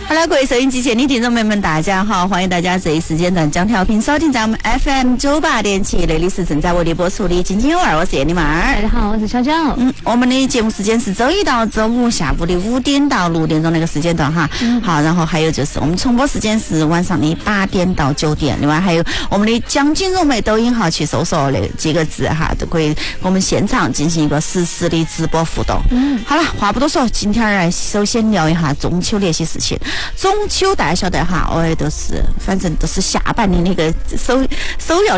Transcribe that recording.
好了，各位收音机前的听众朋友们，大家好，欢迎大家这一时间段将调频收听在我们 FM98.7，这里是正在为你播出的津津有味，我是叶丽妹儿。 大家好，我是小娇。 我们的节目时间是周一到周五下午的5点到6点钟那个时间段哈。好，然后还有就是我们重播时间是晚上的8点到9点，另外还有我们的将军融媒抖音号去搜索那几个字哈，都可以和我们现场进行一个实时的直播互动。好了，话不多说，今天来首先聊一下中秋那些事情。中秋大家晓得哈，都是反正都是下半年那个首要